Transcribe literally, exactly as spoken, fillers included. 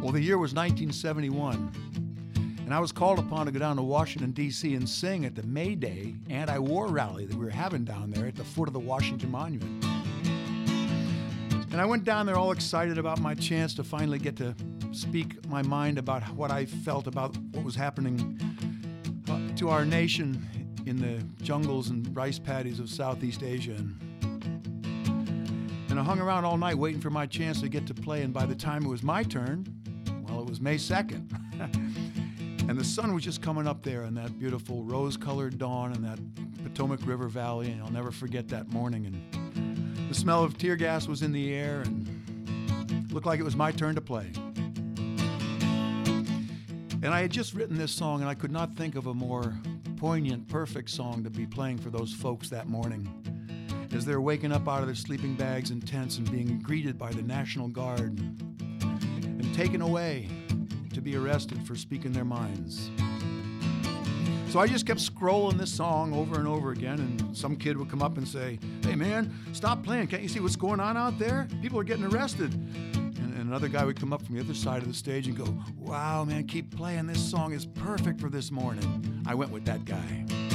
Well, the year was nineteen seventy-one, and I was called upon to go down to Washington, D C and sing at the May Day anti-war rally that we were having down there at the foot of the Washington Monument. And I went down there all excited about my chance to finally get to speak my mind about what I felt about what was happening uh, to our nation in the jungles and rice paddies of Southeast Asia. And, and I hung around all night waiting for my chance to get to play, and by the time it was my turn, well, it was May second. And the sun was just coming up there in that beautiful rose-colored dawn in that Potomac River Valley, and I'll never forget that morning. And the smell of tear gas was in the air, and it looked like it was my turn to play. And I had just written this song, and I could not think of a more poignant, perfect song to be playing for those folks that morning as they're waking up out of their sleeping bags and tents and being greeted by the National Guard and taken away to be arrested for speaking their minds. So I just kept scrolling this song over and over again, and some kid would come up and say, "Hey man, stop playing. Can't you see what's going on out there? People are getting arrested." And, and another guy would come up from the other side of the stage and go, "Wow man, keep playing. This song is perfect for this morning." I went with that guy.